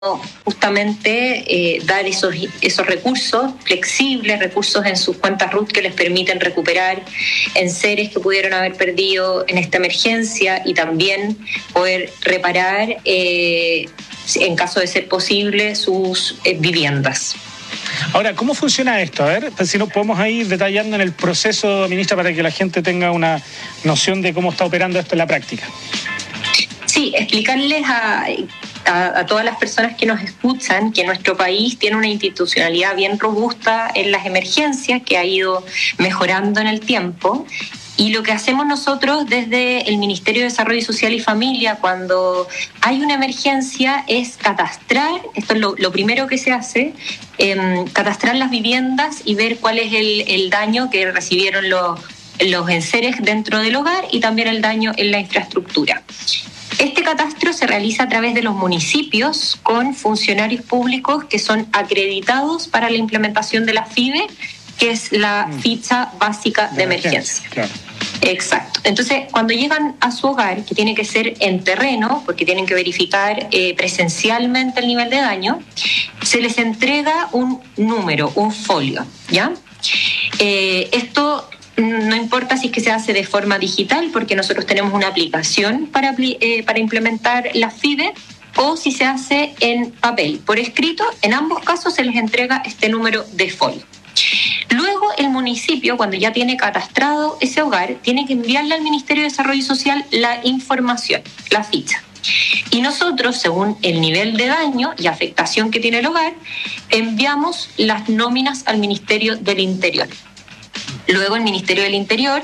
justamente dar esos recursos flexibles, recursos en sus cuentas RUT que les permiten recuperar enseres que pudieron haber perdido en esta emergencia y también poder reparar, en caso de ser posible, sus viviendas. Ahora, ¿cómo funciona esto? A ver, si nos podemos ir detallando en el proceso, ministra, para que la gente tenga una noción de cómo está operando esto en la práctica. Sí, explicarles a todas las personas que nos escuchan que nuestro país tiene una institucionalidad bien robusta en las emergencias que ha ido mejorando en el tiempo. Y lo que hacemos nosotros desde el Ministerio de Desarrollo Social y Familia cuando hay una emergencia es catastrar, esto es lo primero que se hace, catastrar las viviendas y ver cuál es el daño que recibieron los enseres dentro del hogar y también el daño en la infraestructura. Este catastro se realiza a través de los municipios con funcionarios públicos que son acreditados para la implementación de la FIBE, que es la ficha básica de emergencia. Claro. Exacto. Entonces, cuando llegan a su hogar, que tiene que ser en terreno, porque tienen que verificar presencialmente el nivel de daño, se les entrega un número, un folio, ¿ya? Esto no importa si es que se hace de forma digital, porque nosotros tenemos una aplicación para implementar la FIBE, o si se hace en papel. Por escrito, en ambos casos se les entrega este número de folio. Luego el municipio, cuando ya tiene catastrado ese hogar, tiene que enviarle al Ministerio de Desarrollo Social la información, la ficha. Y nosotros, según el nivel de daño y afectación que tiene el hogar, enviamos las nóminas al Ministerio del Interior. Luego el Ministerio del Interior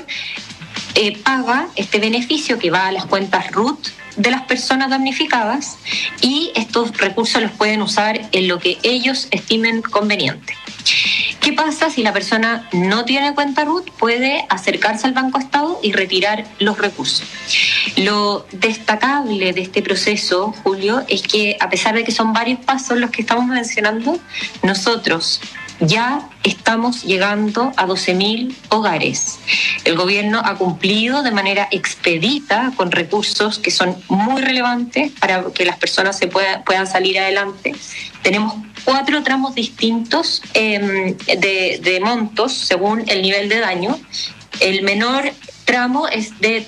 paga este beneficio que va a las cuentas RUT de las personas damnificadas y estos recursos los pueden usar en lo que ellos estimen conveniente. ¿Qué pasa si la persona no tiene cuenta RUT? Puede acercarse al Banco Estado y retirar los recursos. Lo destacable de este proceso, Julio, es que a pesar de que son varios pasos los que estamos mencionando, nosotros ya estamos llegando a 12.000 hogares. El gobierno ha cumplido de manera expedita con recursos que son muy relevantes para que las personas puedan salir adelante. Tenemos 4 tramos distintos de montos según el nivel de daño. El menor tramo es de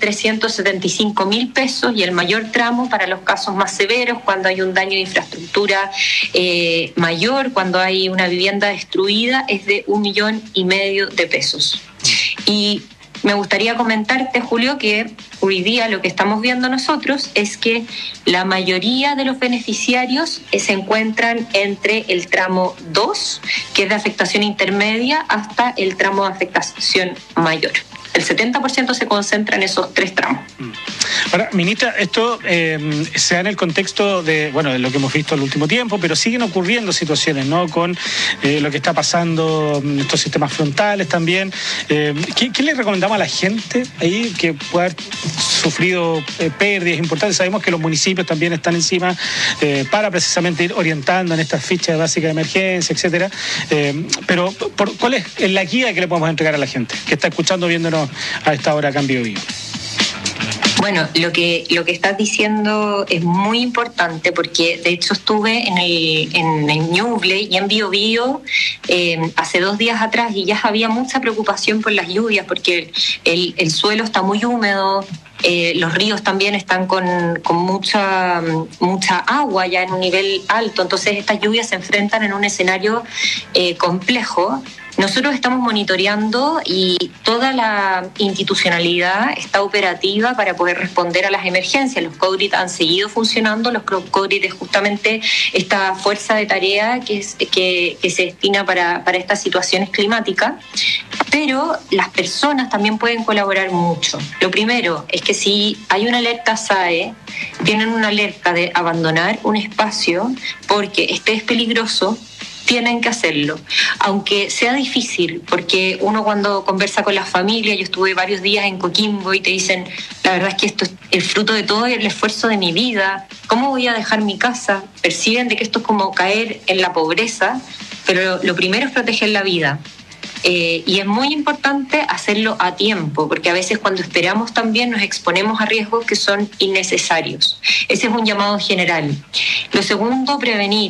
375.000 pesos y el mayor tramo para los casos más severos, cuando hay un daño de infraestructura mayor, cuando hay una vivienda destruida, es de 1,5 millones de pesos. Y me gustaría comentarte, Julio, que hoy día lo que estamos viendo nosotros es que la mayoría de los beneficiarios se encuentran entre el tramo 2, que es de afectación intermedia, hasta el tramo de afectación mayor. El 70% se concentra en esos 3 tramos. Ahora, ministra, esto se da en el contexto de lo que hemos visto el último tiempo, pero siguen ocurriendo situaciones, ¿no? Con lo que está pasando en estos sistemas frontales también. ¿Qué le recomendamos a la gente ahí que pueda haber sufrido pérdidas importantes? Sabemos que los municipios también están encima para precisamente ir orientando en estas fichas básicas de emergencia, etcétera. Pero ¿cuál es la guía que le podemos entregar a la gente que está escuchando, viéndonos a esta hora acá en Bio Bio? Bueno, lo que estás diciendo es muy importante porque de hecho estuve en Ñuble y en Bio Bio hace 2 días atrás y ya había mucha preocupación por las lluvias porque el suelo está muy húmedo. Los ríos también están con mucha agua ya en un nivel alto, entonces estas lluvias se enfrentan en un escenario complejo. Nosotros estamos monitoreando y toda la institucionalidad está operativa para poder responder a las emergencias. Los CODRIT han seguido funcionando, los CODRIT es justamente esta fuerza de tarea que se destina para estas situaciones climáticas, pero las personas también pueden colaborar mucho. Lo primero es que si hay una alerta SAE, tienen una alerta de abandonar un espacio porque este es peligroso, tienen que hacerlo, aunque sea difícil, porque uno cuando conversa con la familia, yo estuve varios días en Coquimbo y te dicen, la verdad es que esto es el fruto de todo el esfuerzo de mi vida, ¿cómo voy a dejar mi casa? Perciben de que esto es como caer en la pobreza, pero lo primero es proteger la vida. Y es muy importante hacerlo a tiempo, porque a veces cuando esperamos también nos exponemos a riesgos que son innecesarios. Ese es un llamado general. Lo segundo, prevenir.